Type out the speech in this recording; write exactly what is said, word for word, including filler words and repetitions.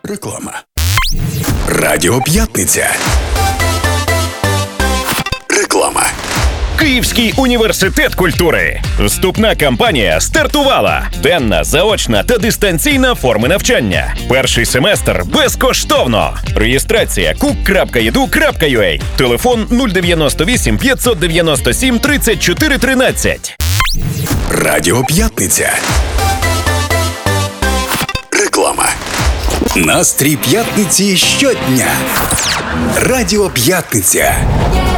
Реклама. Радіо П'ятниця. Реклама. Київський університет культури. Вступна кампанія стартувала. Денна, заочна та дистанційна форми навчання. Перший семестр безкоштовно. Реєстрація кук крапка і ді ю крапка ю а. Телефон нуль дев'яносто вісім п'ятсот дев'яносто сім тридцять чотири тринадцять. Радіо П'ятниця. Реклама. Настрій п'ятниці щодня. Радіо П'ятниця.